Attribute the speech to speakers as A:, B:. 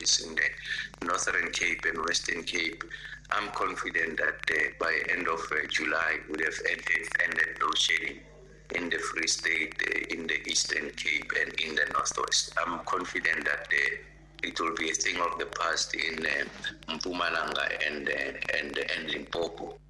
A: conditions in the Northern Cape and Western Cape, I'm confident that by end of July, we'll have ended load shedding in the Free State, in the Eastern Cape, and in the Northwest. I'm confident that it will be a thing of the past in Mpumalanga and Limpopo.